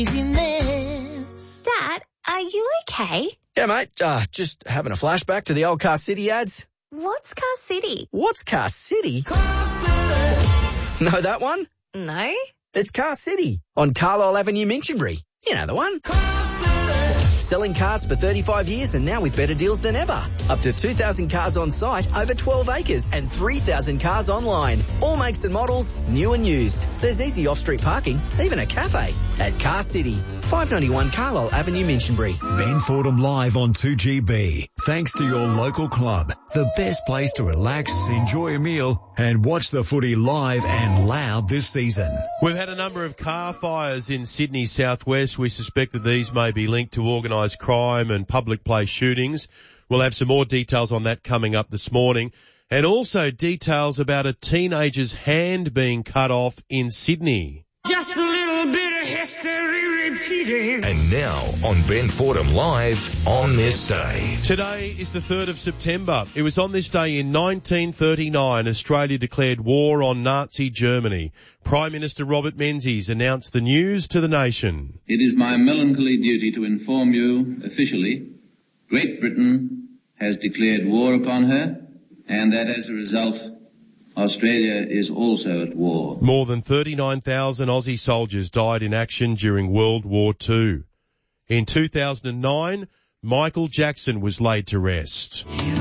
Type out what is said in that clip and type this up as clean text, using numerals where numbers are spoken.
Dad, are you okay? Yeah, mate. Just having a flashback to the old Car City ads. What's Car City? What's Car City? Know that one? No. It's Car City on Carlisle Avenue, Minchinbury. You know the one. Selling cars for 35 years and now with better deals than ever. Up to 2,000 cars on site, over 12 acres and 3,000 cars online. All makes and models, new and used. There's easy off-street parking, even a cafe at Car City. 591 Carlisle Avenue, Minchinbury. Ben Fordham live on 2GB. Thanks to your local club. The best place to relax, enjoy a meal and watch the footy live and loud this season. We've had a number of car fires in Sydney southwest. We suspect that these may be linked to organised crime and public place shootings. We'll have some more details on that coming up this morning. And also details about a teenager's hand being cut off in Sydney. Just a little bit of history repeating. And now on Ben Fordham Live on this day. Today is the 3rd of September. It was on this day in 1939 Australia declared war on Nazi Germany. Prime Minister Robert Menzies announced the news to the nation. It is my melancholy duty to inform you officially, Great Britain has declared war upon her, and that as a result, Australia is also at war. More than 39,000 Aussie soldiers died in action during World War II. In 2009, Michael Jackson was laid to rest.